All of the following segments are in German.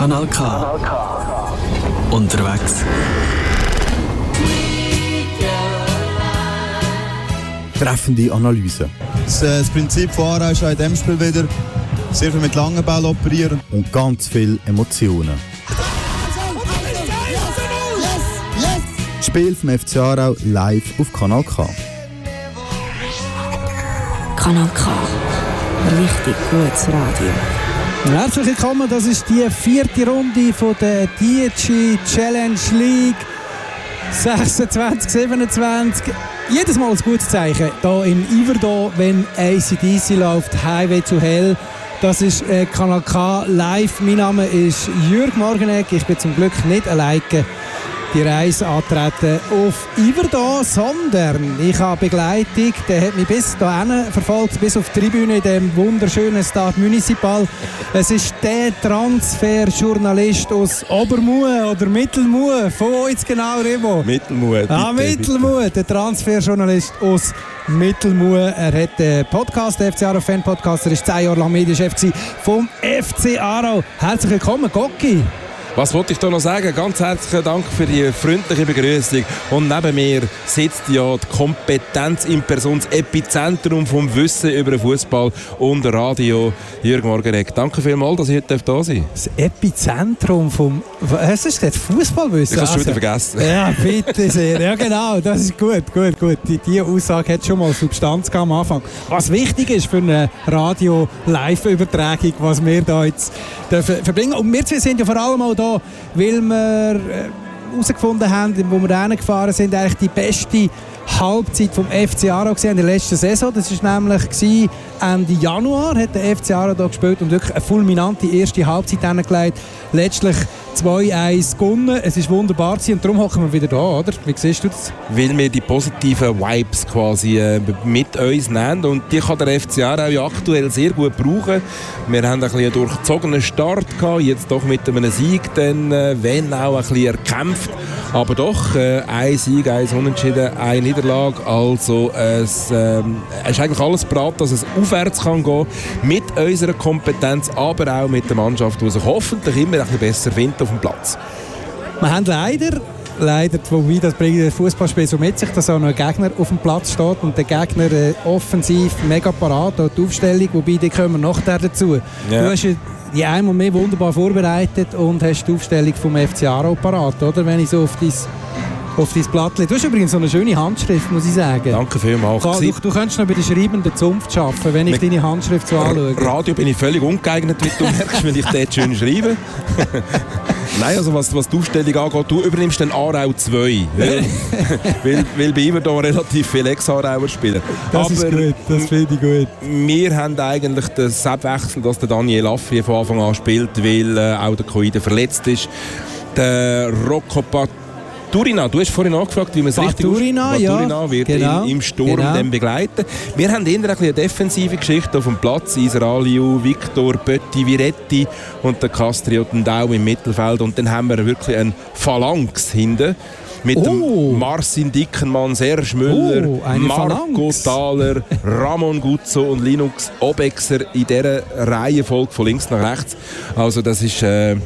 Kanal K. Unterwegs. Treffende Analyse. Das Prinzip von Aarau ist auch in diesem Spiel wieder sehr viel mit langen Bällen operieren. Und ganz viele Emotionen. Spiel vom FC Aarau live auf Kanal K. Kanal K. Richtig gutes Radio. Herzlich willkommen, das ist die 4. Runde von der DG Challenge League 26-27. Jedes Mal ein gutes Zeichen hier in Yverdon, wenn AC/DC läuft, Highway to Hell. Das ist Kanal K live. Mein Name ist Jürg Morgenegg. Ich bin zum Glück nicht alleine die Reise antreten auf Yverdon, sondern ich habe Begleitung. Der hat mich bis hierhin verfolgt, bis auf die Tribüne in dem wunderschönen Stade Municipal. Es ist der Transferjournalist aus Obermue oder Mittelmue. Von wo jetzt genau, Remo? Mittelmue. Mittelmue, der Transferjournalist aus Mittelmue. Er hat den Podcast, den FC Aarau Fan Podcast. Er war 10 Jahre lang Medienchef vom FC Aarau. Herzlich willkommen, Gocki. Was wollte ich da noch sagen? Ganz herzlichen Dank für die freundliche Begrüßung. Und neben mir sitzt ja die Kompetenz in Person, das Epizentrum vom Wissen über den Fußball und Radio. Jürg Morgenegg, danke vielmals, dass ich heute da sein darf. Das Epizentrum vom... Was ist das? Fußballwissen? Ich habe es schon wieder vergessen. Ja, bitte sehr. Ja, genau. Das ist gut. Die Aussage hat schon mal Substanz am Anfang. Was wichtig ist für eine Radio-Live-Übertragung, was wir da jetzt verbringen. Und wir zwei sind ja vor allem auch da, weil wir herausgefunden haben, wo wir hingefahren sind, eigentlich die beste Halbzeit vom FC Aarau gesehen in der letzten Saison. Das war nämlich Ende Januar, hat der FC Aarau da gespielt und wirklich eine fulminante erste Halbzeit hingelegt. Letztlich 2-1 gewonnen. Es war wunderbar und darum hocken wir wieder da, oder? Wie siehst du das? Weil wir die positiven Vibes quasi mit uns nehmen und die kann der FC Aarau ja aktuell sehr gut brauchen. Wir haben ein bisschen einen durchzogenen Start gehabt, jetzt doch mit einem Sieg, dann, wenn auch ein bisschen erkämpft. Aber doch, ein Sieg, ein Unentschieden, eine Niederlage. Also es ist eigentlich alles bereit, dass es aufwärts kann gehen mit unserer Kompetenz, aber auch mit der Mannschaft, die sich hoffentlich immer ein bisschen besser findet auf dem Platz. Wir haben leider, wobei das bringt das Fußballspiel so mit sich, dass auch noch ein Gegner auf dem Platz steht und der Gegner offensiv mega parat, die Aufstellung, wobei die kommen nachher dazu. Ja. Du hast die einmal mehr wunderbar vorbereitet und hast die Aufstellung vom FC Aarau parat, oder? Wenn ich so auf dein Blatt lege. Du hast übrigens so eine schöne Handschrift, muss ich sagen. Danke vielmals. Du könntest noch bei der schreibenden Zunft arbeiten, wenn ich deine Handschrift so anschaue. Radio bin ich völlig ungeeignet, wie du merkst, wenn ich dort schön schreibe. Nein, also was die Aufstellung angeht, du übernimmst den Aarau 2. weil bei ihm da relativ viele Ex-Aarauer spielen. Das ist gut, das finde ich gut. Wir haben eigentlich den Seppwechsel, dass der Daniel Affi von Anfang an spielt, weil auch der Koide verletzt ist. Der Rocco Paturina, du hast vorhin angefragt, wie man es richtig ausspricht. Paturina wird im Sturm dann begleiten. Wir haben eher eine defensive Geschichte auf dem Platz. Israeliu, Victor, Pötti, Viretti und der Castri und Dau im Mittelfeld. Und dann haben wir wirklich eine Phalanx hinten. Mit dem Marcin Dickenmann, Serge Müller, Marco Thaler, Ramon Guzzo und Linux Obexer in dieser Reihenfolge von links nach rechts. Also das ist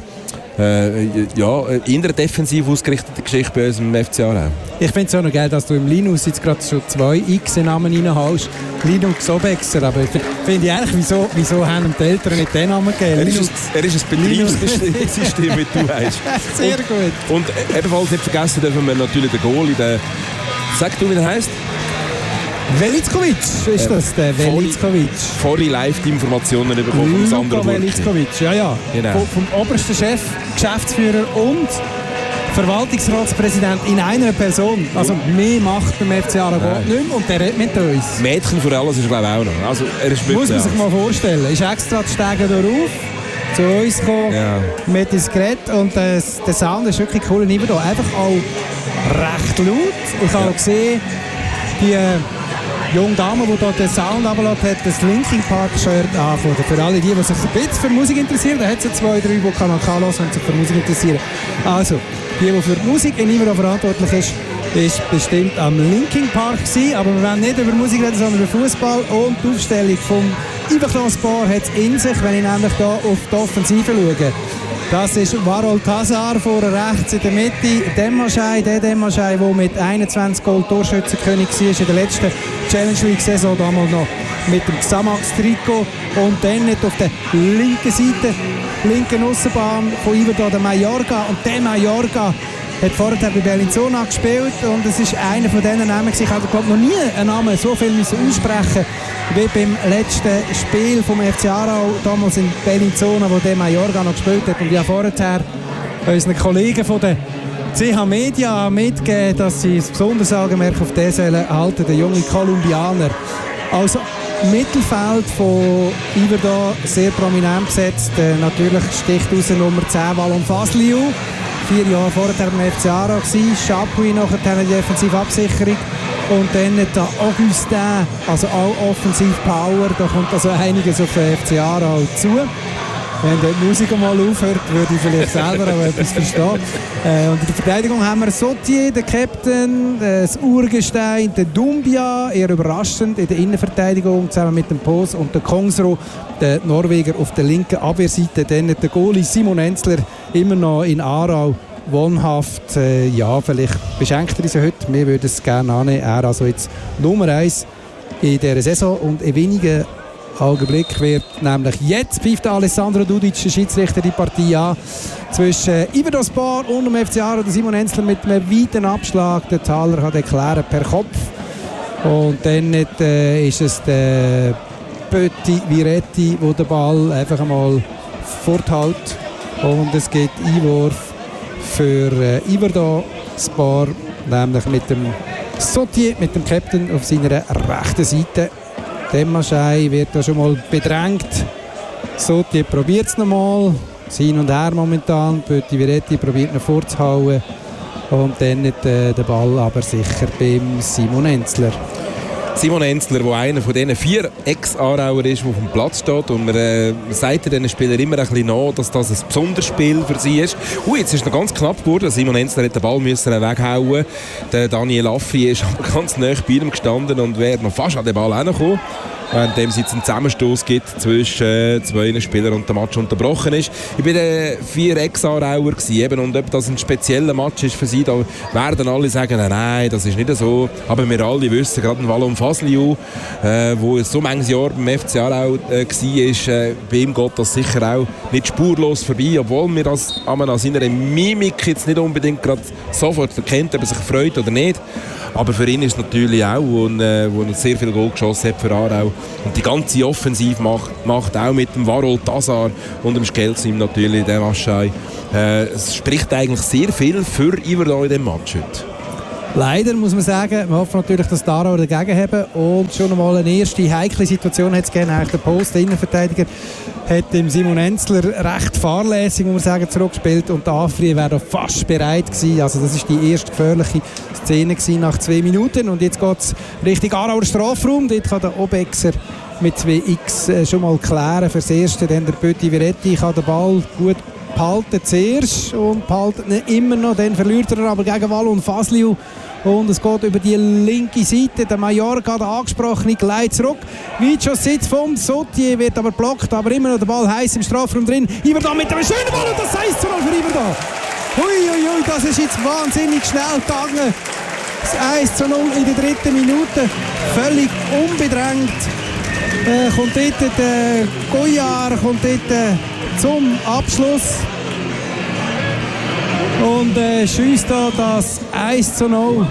in der defensiv ausgerichtete Geschichte bei uns im FC Aarau. Ich finde es auch noch geil, dass du im Linus jetzt gerade schon 2 X-Namen reinhaust. Linux Obexer, aber ich finde eigentlich, wieso haben die Eltern nicht den Namen gegeben? Er ist ein Betriebssystem, wie du weißt. Sehr gut. Und ebenfalls nicht vergessen dürfen wir natürlich den Goalie, sag du, wie der heisst? Velizkovic ist das, der Velizkovic. Vorhin live die Informationen bekommen von Sandro Velizkovic, ja. Genau. Vom obersten Chef, Geschäftsführer und Verwaltungsratspräsident in einer Person. Also mehr macht beim FC Aarau nicht mehr und der redet mit uns. Mädchen für alles ist glaube ich auch noch. Also, er ist muss man sich mal vorstellen. Ist extra die Stege da rauf, zu uns gekommen, mit ins Gerät und der Sound ist wirklich cool. Und da einfach auch recht laut. Ich habe gesehen, die junge Dame, die hier den Sound runtergelassen hat, das Linkin Park Shirt angefangen. Für alle, die sich ein bisschen für Musik interessieren, da hat es ja 2, 3, die Kanal K hören und sich für Musik interessieren. Also, die für die Musik in Yverdon verantwortlich ist bestimmt am Linkin Park gewesen. Aber wir wollen nicht über Musik reden, sondern über Fußball. Und die Aufstellung vom Yverdon Sport hat es in sich, wenn ich nämlich hier auf die Offensive schaue. Das ist Varol Tazar vor rechts in der Mitte. Demaschei, der mit 21 Goal Torschützenkönig war in der letzten Challenge League-Saison, damals noch mit dem Xamax-Trikot. Und dann nicht auf der linken Seite, linken Aussenbahn von Iverdor, der Mallorca. Und der Mallorca hat vorher bei Bellinzona gespielt und es ist einer von diesen Namen. Ich habe noch nie einen Namen so viel aussprechen wie beim letzten Spiel vom FC Aarau, damals in Bellinzona, wo der Mallorca noch gespielt hat. Und ja, vorher unseren Kollegen von der CH Media mitgegeben, dass sie ein besonderes Augenmerk auf diesen halten, der junge Kolumbianer. Also Mittelfeld von Iverdor sehr prominent besetzt. Natürlich sticht raus Nummer 10 Wallon Fasliu. 4 Jahre vorher beim FC Aarau gewesen. Chapuis nachher die Defensivabsicherung. Und dann der Augustin, also auch Offensiv-Power. Da kommt also einiges auf den FC Aarau zu. Wenn die Musik mal aufhört, würde ich vielleicht selber auch etwas verstehen. Und in der Verteidigung haben wir Sautier, den Captain, das Urgestein, den Dumbia, eher überraschend in der Innenverteidigung, zusammen mit dem Pos und der Kongsro, der Norweger auf der linken Abwehrseite. Dann der Goalie Simon Enzler, immer noch in Aarau, wohnhaft. Ja, vielleicht beschenkt er uns heute, wir würden es gerne annehmen. Er also jetzt Nummer 1 in dieser Saison und in wenigen Augenblick wird nämlich jetzt pfeift Alessandro Dudic, der Schiedsrichter, die Partie an zwischen Iverdor Sport und dem FC Aarau. Simon Enzler mit einem weiten Abschlag. Der Thaler hat erklärt per Kopf. Und dann ist es der Pötti Viretti, der den Ball einfach einmal forthält. Und es gibt Einwurf für Iverdor Sport, nämlich mit dem Sautier, mit dem Captain auf seiner rechten Seite. Demaschei wird da schon mal bedrängt. Sautier probiert es nochmal. Hin und her momentan. Pötti Viretti probiert ihn vorzuhauen. Und dann nicht den Ball aber sicher beim Simon Enzler. Simon Enzler, der einer von diesen 4 Ex-Aarauer ist, der auf dem Platz steht. Und man sagt diesen Spielern immer ein bisschen nach, dass das ein besonderes Spiel für sie ist. Jetzt ist es noch ganz knapp geworden. Simon Enzler hat den Ball weghauen. Der Daniel Affi ist aber ganz nahe bei ihm gestanden und wäre noch fast an den Ball hingekommen. Während es jetzt einen Zusammenstoß gibt zwischen 2 Spielern und der Match unterbrochen ist. Ich war den 4 Ex-Aarauer gewesen, und ob das ein spezieller Match ist für sie, da werden alle sagen, nein, das ist nicht so. Aber wir alle wissen, gerade ein Wallon Fasliu, wo so manches Jahr beim FC Aarau war, bei ihm geht das sicher auch nicht spurlos vorbei, obwohl wir das an seiner Mimik jetzt nicht unbedingt gerade sofort erkennt, ob er sich freut oder nicht. Aber für ihn ist es natürlich auch, wo er sehr viel Goal geschossen hat für Aarau. Und die ganze Offensive macht auch mit dem Varol Tazar und dem Skelsim natürlich, der Maschei. Es spricht eigentlich sehr viel für Iverdor in diesem Match heute. Leider muss man sagen, wir hoffen natürlich, dass die Aarauer dagegen haben. Und schon einmal eine erste heikle Situation hat es gegeben. Der Post, der Innenverteidiger, hat dem Simon Enzler recht fahrlässig, muss man sagen, zurückgespielt. Und der Afri wäre fast bereit gewesen. Also das war die erste gefährliche Szene nach 2 Minuten. Und jetzt geht es Richtung Aarauer Strafraum. Dort kann der Obexer mit 2x schon mal klären fürs Erste. Dann der Pötti Viretti kann den Ball gut behalten zuerst und behalten ihn immer noch. Dann verliert er aber gegen Wallon Fasliu. Und es geht über die linke Seite. Der Mallorca, der angesprochene, gleitet zurück. Weitschuss vom Sautier wird aber blockt, aber immer noch der Ball heiß im Strafraum drin. Iverdor mit einem schönen Ball und das 1:0 für Iverdor. Hui, das ist jetzt wahnsinnig schnell gegangen. Das 1:0 in der 3. Minute. Völlig unbedrängt. Kommt dort der Goyard, kommt dort zum Abschluss. Und schiesst da das 1:0.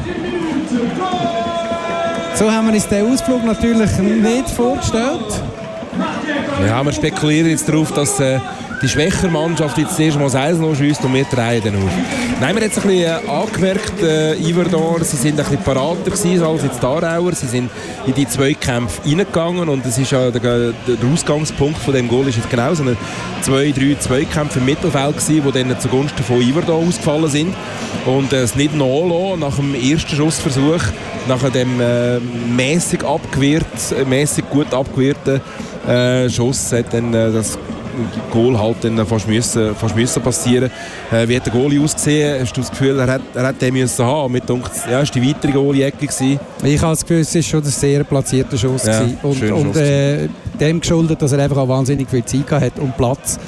So haben wir uns den Ausflug natürlich nicht vorgestellt. Ja, wir spekulieren jetzt darauf, dass die schwächere Mannschaft jetzt erst mal das 1:0 schiesst und wir drehen dann auf. Nein, wir haben jetzt ein bisschen angemerkt, Iverdor, sie sind ein bisschen parater gewesen als jetzt die Aarauer. Sie sind in die Zweikämpfe reingegangen und das ist ja der Ausgangspunkt von dem Goal ist jetzt genau so 2-3 Zweikämpfe im Mittelfeld gewesen, die dann zugunsten von Iverdor ausgefallen sind. Und es nicht nachlassen nach dem ersten Schussversuch, nach dem mäßig gut abgewehrten Schuss hat dann das Goal halt dann fast müssen passieren. Wie hat der Goalie ausgesehen? Hast du das Gefühl, er hat den müssen haben? Mit ja, ist die weitere Goalie-Ecke gewesen? Ich habe das Gefühl, es war schon ein sehr platzierter Schuss. Ja, und dem geschuldet, dass er einfach auch wahnsinnig viel Zeit hatte und Platz.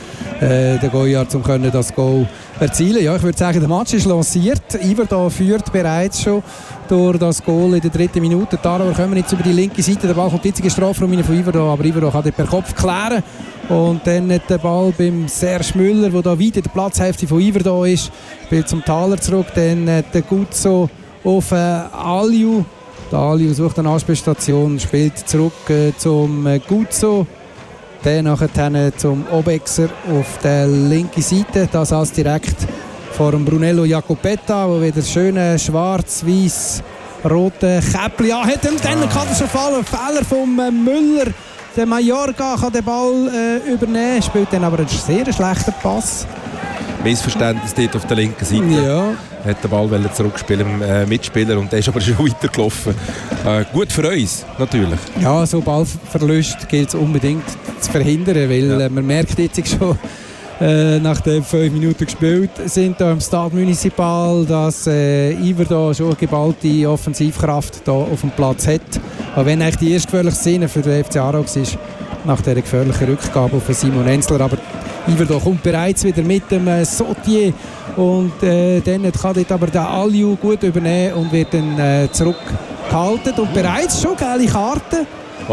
den Goyard, um das Goal erzielen. Ja, ich würde sagen, der Match ist lanciert. Iverdon führt bereits schon durch das Goal in der 3. Minute. Tara, wir kommen jetzt über die linke Seite. Der Ball kommt jetzt in den Strafraum von Iverdon, aber Iverdon kann den per Kopf klären. Und dann der Ball beim Serge Müller, der da weit in der Platzhälfte von Iverdon ist, spielt zum Thaler zurück. Dann der Guzzo auf Aliu. Der Aliu sucht eine Anspielstation, spielt zurück zum Guzzo. Dann nachher zum Obexer auf der linken Seite. Das als direkt vor dem Brunello Jacopetta, der wieder schöne schwarz-weiß-rote Käppli hat. Und dann kann er schon fallen. Fehler vom Müller. Der Mallorca kann den Ball übernehmen, spielt dann aber einen sehr schlechten Pass. Missverständnis dort auf der linken Seite. Ja. Hat den Ball zurückspielen im Mitspieler und der ist aber schon weitergelaufen. Gut für uns, natürlich. Ja, so Ballverlust gilt es unbedingt zu verhindern, weil man merkt jetzt schon, nachdem 5 Minuten gespielt sind hier im Stade Municipal, dass Iverdon schon eine geballte Offensivkraft hier auf dem Platz hat. Aber wenn eigentlich die erste gefährliche Szene für den FC Aarau war, nach dieser gefährlichen Rückgabe auf Simon Enzler, aber Iverdon kommt bereits wieder mit dem Sautier und dann kann dort aber der Aliu gut übernehmen und wird dann zurückgehalten und bereits schon gelbe Karten.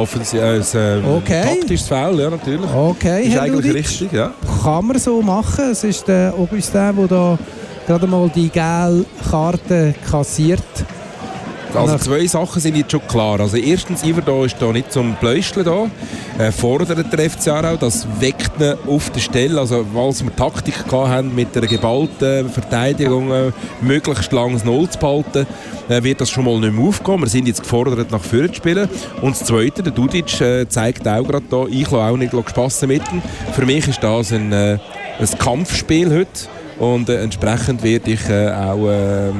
Taktisches Foul, ja, natürlich. Okay, ist Herr eigentlich Ludic, richtig, ja. Kann man so machen. Es ist der Augustin, der da gerade mal die gelbe Karte kassiert. Also 2 Sachen sind jetzt schon klar. Also erstens, Iverdon ist da nicht zum Pläuscheln da. Fordert der FC Aarau, das weckt ihn auf der Stelle. Also als wir Taktik hatten mit einer geballten Verteidigung, möglichst langes Null zu behalten, wird das schon mal nicht mehr aufgehen. Wir sind jetzt gefordert, nach vorne zu spielen. Und das Zweite, der Dudic zeigt auch gerade da, ich lasse auch nicht spassen mit ihm. Für mich ist das ein Kampfspiel heute. Und entsprechend werde ich auch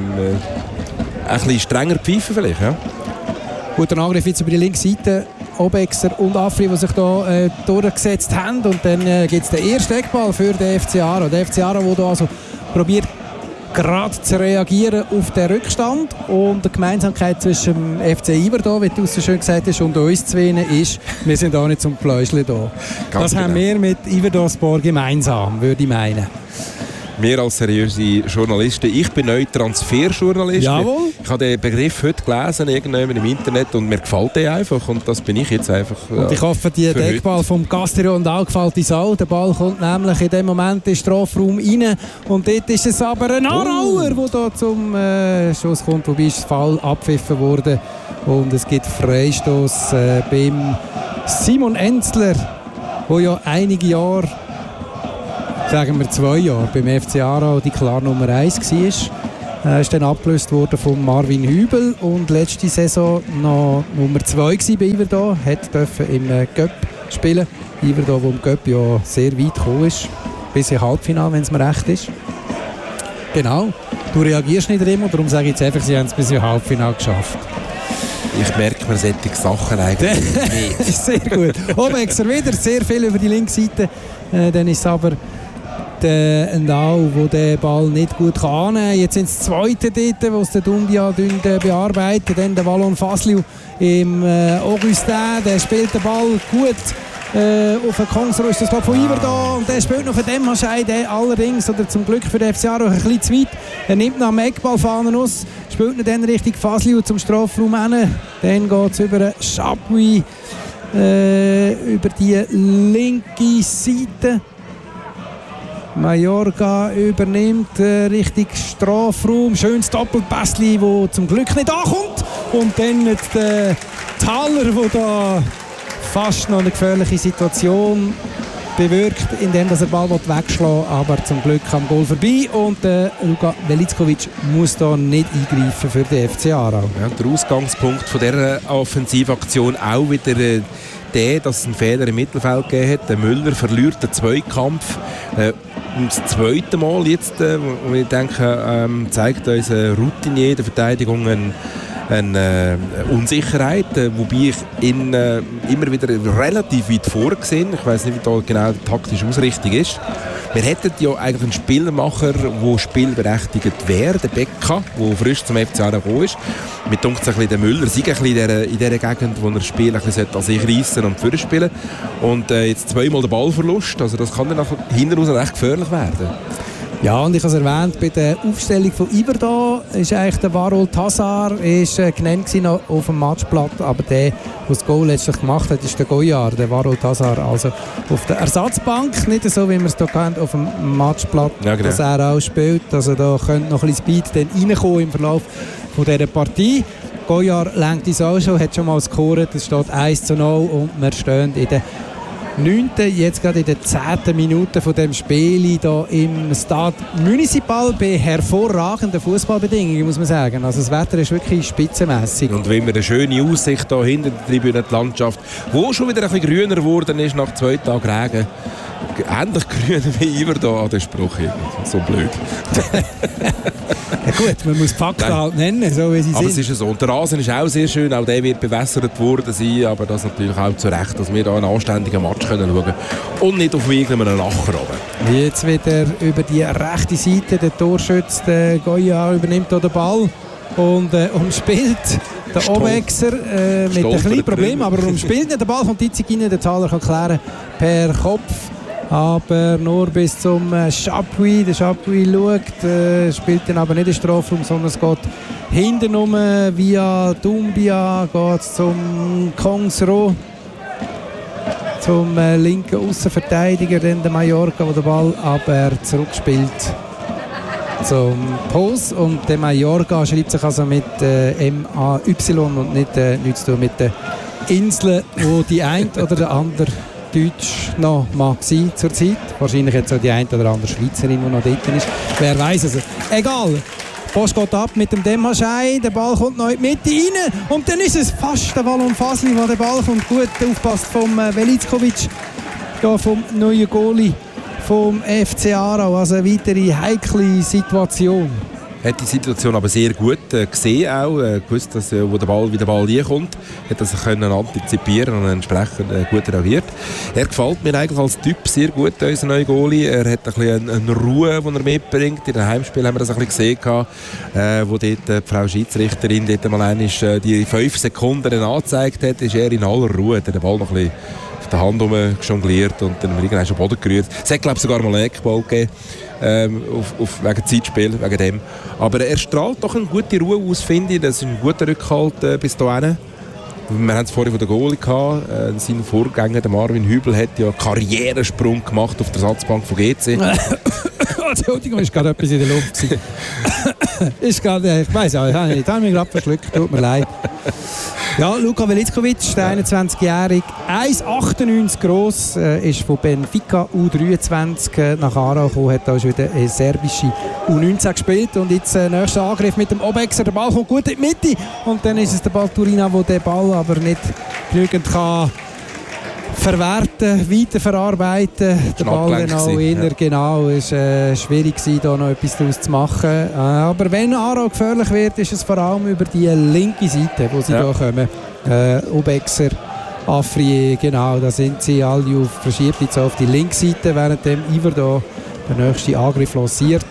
ein bisschen strenger pfeifen vielleicht, ja. Guter Angriff jetzt über die linke Seite. Obexer und Afri, die sich hier durchgesetzt haben. Und dann gibt es den ersten Eckball für den FC Aarau. Der FC Aarau, der also probiert, gerade zu reagieren auf den Rückstand. Und die Gemeinsamkeit zwischen dem FC Iverdon, wie du so schön gesagt hast, und uns zwei ist, wir sind auch nicht zum Pläuscheln da. Das haben wir mit Iverdon Sport gemeinsam, würde ich meinen. Wir als seriöse Journalisten, ich bin neu Transferjournalist. Jawohl. Ich habe den Begriff heute gelesen, irgendwann im Internet, und mir gefällt der einfach, und das bin ich jetzt einfach. Und ich hoffe, der Eckball vom Castillon auch gefällt uns auch. Der Ball kommt nämlich in dem Moment in den Strafraum rein, und dort ist es aber ein Aarauer, der da zum Schuss kommt, wobei ist das Fall abgepfiffen wurde, und es gibt Freistoß beim Simon Enzler, der ja einige Jahre, sagen wir 2 Jahre, beim FC Aarau die klar Nummer 1 war. Ist dann abgelöst worden von Marvin Hübel und letzte Saison noch Nummer 2 bei Iverdon. Durfte im Cup spielen. Iverdon, der im Cup ja sehr weit gekommen ist. Bis im Halbfinale, wenn es mir recht ist. Genau. Du reagierst nicht immer, darum sage ich jetzt einfach, sie haben es bis im Halbfinale geschafft. Ich merke mir solche Sachen eigentlich nicht. Sehr gut. Obexer wieder sehr viel über die linke Seite. Dann ist es aber der Endau, der den Ball nicht gut annehmen kann. Jetzt sind es Zweite dort, wo es der Dundia bearbeitet. Dann der Wallon Fasliu im Augustin, der spielt den Ball gut auf den Kongsro, ist das von Iverdon, und der spielt noch für den Maschei, der allerdings, oder zum Glück für den FC Aarau, ein bisschen zu weit. Er nimmt nach dem Eckballfahnen aus, spielt ihn dann Richtung Fasliu zum Strafraum hin. Dann geht es über Chapuis über die linke Seite. Mallorca übernimmt Richtung Strafraum. Schönes Doppelpässli, das zum Glück nicht ankommt. Und dann der Thaler, der da fast noch eine gefährliche Situation bewirkt, indem er den Ball wegschlagen will, aber zum Glück am Goal vorbei. Und Luka Velickovic muss da nicht eingreifen für den FC Aarau. Ja, der Ausgangspunkt von dieser Offensivaktion auch wieder dass es einen Fehler im Mittelfeld gegeben hat. Der Müller verliert den Zweikampf. Das zweite Mal jetzt, wo ich denke, zeigt uns Routinier der Verteidigung eine Unsicherheit, wobei ich ihn immer wieder relativ weit vorgesehen. Ich weiß nicht, wie da genau die taktische Ausrichtung ist. Wir hätten ja eigentlich einen Spielermacher, der spielberechtigt wäre, der Becca, der frisch zum FC Aarau gekommen ist. Mir denkt es ein bisschen, der Müller sei ein bisschen in dieser Gegend, wo er das Spiel ein bisschen an sich reissen und vorne spielen. Und jetzt zweimal der Ballverlust, also das kann dann hinten raus recht gefährlich werden. Ja, und ich habe es erwähnt, bei der Aufstellung von Iverdon ist eigentlich der Warol Tassar genannt auf dem Matchblatt, aber der das Goal letztlich gemacht hat, ist der Goyard, der Warol Tassar. Also auf der Ersatzbank, nicht so, wie wir es hier kennen, auf dem Matchblatt, ja, genau, dass er auch spielt. Also da könnte noch ein bisschen Speed dann reinkommen im Verlauf von dieser Partie. Goyard lenkt uns auch schon, hat schon mal gescored, es steht 1:0 und wir stehen in der 9., jetzt gerade in der 10. Minute von dem Spiel hier im Stade Municipal bei hervorragenden Fußballbedingungen, muss man sagen. Also das Wetter ist wirklich spitzenmässig. Und wenn wir eine schöne Aussicht hier hinter der Tribüne, die Landschaft, wo schon wieder ein bisschen grüner geworden ist nach 2 Tagen Regen. Ähnlich grün wie Iverdon, der Spruch. So blöd. Ja gut, man muss die Fakten halt nennen, so wie sie aber sind. Es ist so. Und der Rasen ist auch sehr schön, auch der wird bewässert worden sein, aber das natürlich auch zu Recht, dass wir da einen anständigen Match schauen können und nicht auf irgendeinen Lacher oben. Jetzt wieder über die rechte Seite, der Torschütze Goya übernimmt hier den Ball und umspielt den Obexer mit einem kleinen Problem, aber umspielt nicht den Ball, kommt Itzig rein, der Zahler kann klären per Kopf. Aber nur bis zum Chapuis. Der Chapuis schaut, spielt dann aber nicht den Strafraum, sondern es geht hinten rum via Dumbia, geht zum Kongsro, zum linken Außenverteidiger, dann der Mallorca, der den Ball aber zurückspielt zum Pos. Und der Mallorca schreibt sich also mit M-A-Y und nicht nichts zu tun mit den Inseln, wo die ein oder der andere Deutsch noch mag sein zur Zeit. Wahrscheinlich jetzt auch die eine oder andere Schweizerin, die noch dort ist. Wer weiß es. Egal. Post geht ab mit dem Demaschei. Der Ball kommt noch in die Mitte rein. Und dann ist es fast der Wallon Fasli, wo der Ball kommt. Gut aufpasst vom Velickovic. Da vom neuen Goalie vom FC Aarau. Also eine weitere heikle Situation. Hat die Situation aber sehr gut gesehen auch, gewusst, dass, wie der Ball reinkommt, hat das können antizipieren und entsprechend gut reagiert. Er gefällt mir eigentlich als Typ sehr gut, unser neuer Goalie. Er hat ein bisschen eine Ruhe, die er mitbringt. In dem Heimspiel haben wir das ein bisschen gesehen, wo dort die Frau Schiedsrichterin dort mal die 5 Sekunden angezeigt hat, ist er in aller Ruhe, hat den Ball noch ein bisschen auf der Hand jongliert und dann irgendwann schon Boden gerührt. Es hat, glaube ich, sogar mal einen Eckball gegeben. Wegen Zeitspiel, wegen dem. Aber er strahlt doch eine gute Ruhe aus, finde ich. Das ist ein guter Rückhalt bis dahin. Wir haben es vorhin von der Goalie gehabt. Sein Vorgänger, der Marvin Hübel, hat ja einen Karrieresprung gemacht auf der Ersatzbank von GC. Entschuldigung, ist gerade etwas in der Luft. Ist gerade, ich weiss auch, ich habe mich gerade verschluckt, tut mir leid. Ja, Luka Velickovic, der 21-Jährige, 1,98 gross, ist von Benfica U23 nach Aarau gekommen, hat auch schon wieder eine serbische U19 gespielt. Und jetzt nächster Angriff mit dem Obexer, der Ball kommt gut in die Mitte und dann ist es der Balturina, der den Ball aber nicht genügend kann verwerten, weiterverarbeiten. Der Ball dann auch eher, genau, es war schwierig gewesen, da noch etwas daraus zu machen. Aber wenn Aarau gefährlich wird, ist es vor allem über die linke Seite, wo sie da kommen. Obexer, Afrier, genau, da sind sie alle verschiebt jetzt auf die linke Seite, während dem Iver da der nächste Angriff lanciert.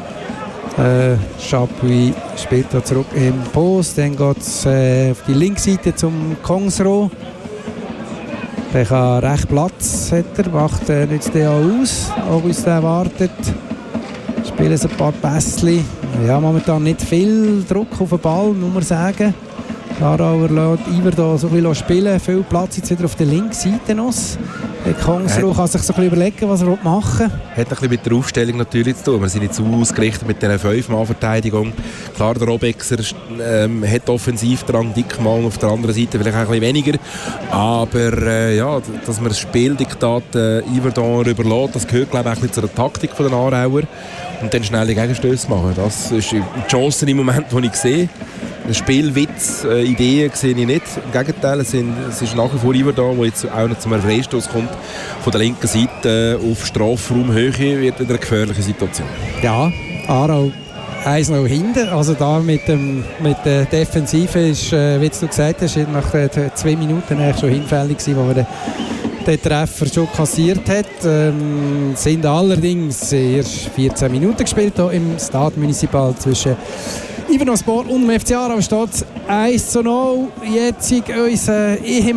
Chapuis spielt da zurück im Post, dann geht es auf die linke Seite zum Kongsro. Der kann recht Platz, macht nicht den aus, August wartet. Spielen ein paar Pässchen. Ja, momentan nicht viel Druck auf den Ball, muss man sagen. Aarauer lässt Iver da so ein bisschen spielen, viel Platz jetzt wieder auf der linken Seite noch. Der Kongsro kann sich so ein bisschen überlegen, was er machen will. Hat ein bisschen mit der Aufstellung natürlich zu tun. Wir sind nicht so ausgerichtet mit dieser 5-Mann-Verteidigung. Klar, der Obexer hat Offensivdrang, Dickmann auf der anderen Seite vielleicht ein bisschen weniger. Aber ja, dass man das Spieldiktat Iverdon überlässt, das gehört, glaube ich, ein bisschen zu der Taktik der Aarauer. Und dann schnell die Gegenstöße machen. Das ist die Chance im Moment, die ich sehe. Spielwitz, Ideen sehe ich nicht. Im Gegenteil, es ist nach wie vor Iverdon, der jetzt auch noch zum Freistoß kommt. Von der linken Seite auf Strafraumhöhe wird wieder eine gefährliche Situation. Ja, Aarau 1-0 hinten. Also da mit der Defensive ist, wie du gesagt hast, nach 2 Minuten eigentlich schon hinfällig gewesen, wo wir den Treffer schon kassiert hat. Sind allerdings erst 14 Minuten gespielt hier im Stade Municipal zwischen Iverdon-Sport und dem FC Aarau. Steht 1:0. Jetzt unsere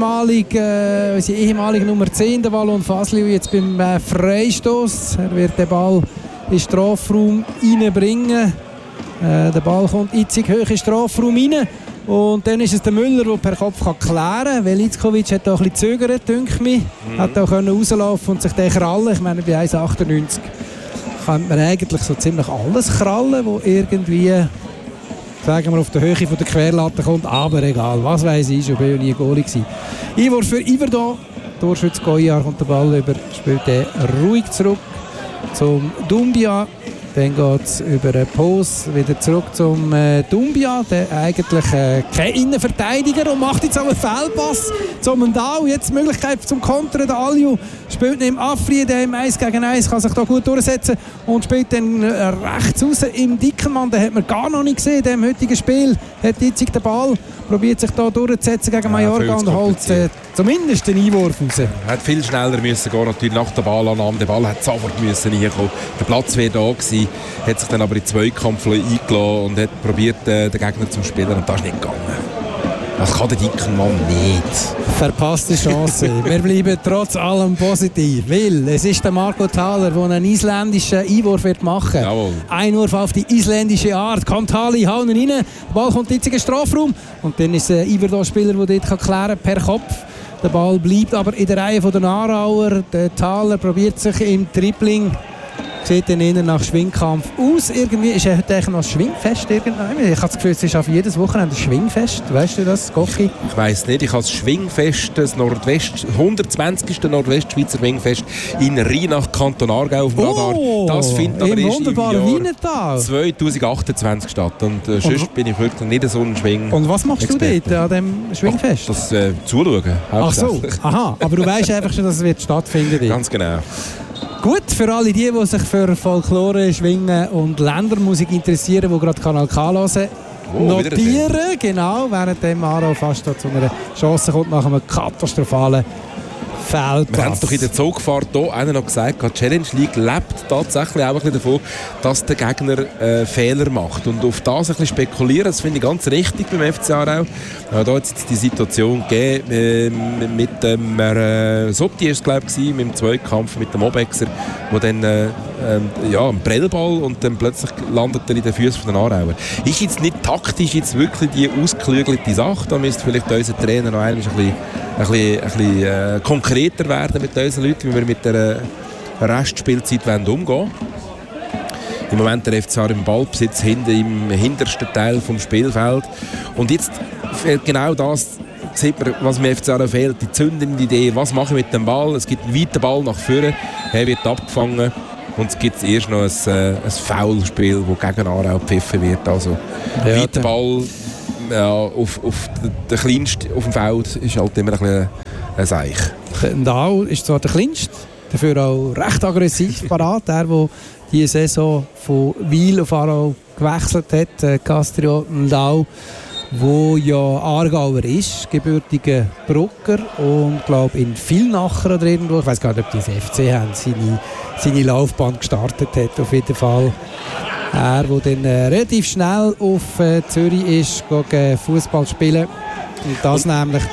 ehemalige Nummer 10, der Wallon Fasliu, jetzt beim Freistoß. Er wird den Ball in den Strafraum reinbringen. Der Ball kommt itzig hoch in den Strafraum rein. Und dann ist es der Müller, der per Kopf klären kann. Velickovic hat da ein bisschen gezögert, denke ich. Hat auch rauslaufen und sich den krallen. Ich meine, bei 1,98 kann man eigentlich so ziemlich alles krallen, wo irgendwie, sagen wir, auf der Höhe von der Querlatte kommt. Aber egal, was weiss ich, schon bin ich nie Goalie gewesen. Einwurf für Iverdon. Torschütz Goyar kommt der Ball über, spielt den ruhig zurück zum Doumbia. Dann geht es über einen Post wieder zurück zum Doumbia, der eigentlich kein Innenverteidiger, und macht jetzt auch einen Fehlpass zum Ndao. Jetzt die Möglichkeit zum Kontern. Der Aliou spielt neben Afri, der im 1 gegen 1 kann sich da gut durchsetzen und spielt dann rechts raus im Dickenmann. Den hat man gar noch nicht gesehen in diesem heutigen Spiel. Hat jetzt den Ball, probiert sich da durchzusetzen gegen Mallorca und holt zumindest den Einwurf raus. Er hätte viel schneller müssen gehen, natürlich nach der Ballannahme. Der Ball hätte sofort müssen reinkommen. Der Platz wäre da gewesen, hat sich dann aber in den Zweikampf eingelassen und hat probiert, den Gegner zu spielen. Und das ist nicht gegangen. Das kann der Dickenmann nicht. Verpasste Chance. Wir bleiben trotz allem positiv, weil es ist der Marco Thaler, der einen isländischen Einwurf machen wird. Jawohl. Einwurf auf die isländische Art. Kommt Thali, hauen rein. Der Ball kommt jetzt in den Strafraum. Und dann ist ein Iverdon-Spieler, der dort klären kann per Kopf. Der Ball bleibt aber in der Reihe der Aarauer. Der Thaler probiert sich im Dribbling. Sieht dann innen nach Schwingkampf aus. Irgendwie ist er heute noch Schwingfest. Ich habe das Gefühl, es ist auf jedes Wochenende ein Schwingfest. Weißt du das, Gocki? Ich weiss nicht. Ich habe das Schwingfest, das 120. Nordwestschweizer Schwingfest in Rheinach, Kanton Aargau auf dem Radar. Das findet aber erst im Jahr 2028 statt. Und sonst bin ich wirklich nicht so ein Schwing. Und was machst du dort an diesem Schwingfest? Das zuschauen. Ach so, aha. Aber du weißt einfach schon, dass es wird stattfinden. Ganz genau. Gut, für alle die sich für Folklore, Schwingen und Ländermusik interessieren, die gerade Kanal K hören, notieren, genau, während dem Aarau fast zu einer Chance kommt nach einem katastrophalen Fehlpass. Wir haben es doch in der Zugfahrt hier einer noch gesagt, die Challenge League lebt tatsächlich auch ein bisschen davon, dass der Gegner Fehler macht. Und auf das ein bisschen spekulieren, das finde ich ganz richtig beim FC Aarau. Da hat es jetzt die Situation gegeben mit dem Sotti, ist es, glaube ich, mit dem Zweikampf mit dem Obexer, wo dann ein Prellball und dann plötzlich landet er in den Füßen der Aarauer. Ist jetzt nicht taktisch jetzt wirklich die ausgeklügelte Sache, da müsste vielleicht unser Trainer noch einmal ein bisschen konkreter werden mit unseren Leuten, wie wir mit der Restspielzeit umgehen wollen. Im Moment der FC Aarau im Ballbesitz im hintersten Teil des Spielfelds. Und jetzt fehlt genau das, sieht man, was mir FC Aarau fehlt, die zündende Idee, was mache ich mit dem Ball. Es gibt einen weiten Ball nach vorne, er wird abgefangen und es gibt erst noch ein Foulspiel, das gegen Aarau gepfiffen wird. Also weiter Ball auf der Kleinste auf dem Feld ist halt immer ein Seich. Ndao ist zwar der Kleinste, dafür auch recht aggressiv parat. Der diese Saison von Wil auf Aarau gewechselt hat, Castrio Ndao, wo ja Aargauer ist, gebürtiger Brucker und glaube in Vilnacher oder irgendwo, ich weiß gar nicht, ob die das FC haben, seine Laufbahn gestartet hat. Auf jeden Fall er, der dann relativ schnell auf Zürich ist, gegen Fußball spielen und das nämlich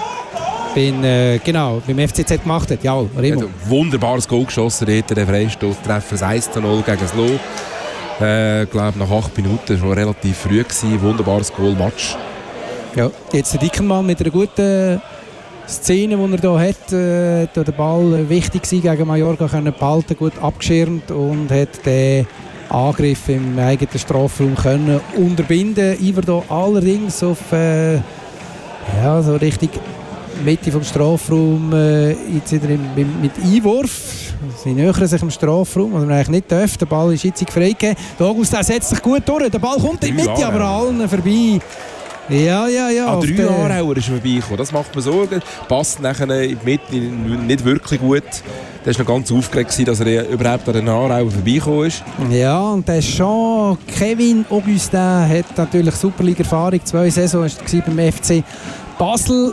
beim FCZ gemacht hat. Ja, Remo. Ein wunderbares Goal geschossen, der Freistoßtreffer 1:0 gegen Slo. Ich glaube nach 8 Minuten schon relativ früh gewesen. Wunderbares Goal-Match. Ja, jetzt der Dickenmann mit einer guten Szene, die er hier hat, der Ball wichtig war, gegen Mallorca können behalten, gut abgeschirmt und hat den Angriff im eigenen Strafraum können unterbinden. Iverdon allerdings auf so richtig Mitte vom Strafraum jetzt wieder mit Einwurf. Sie nähern sich im Strafraum, was man eigentlich nicht darf. Der Ball ist jetzt freigegeben. Der August setzt sich gut durch. Der Ball kommt in die Mitte, aber allen vorbei. Ja. An 3 Aarauer ist er vorbeigekommen. Das macht mir Sorgen. Passt nachher in die Mitte nicht wirklich gut. Der war noch ganz aufgeregt, dass er überhaupt an den Aarauer vorbeigekommen ist. Ja, und der Jean-Kevin Augustin hat natürlich Superliga-Erfahrung. 2 Saisons war beim FC Basel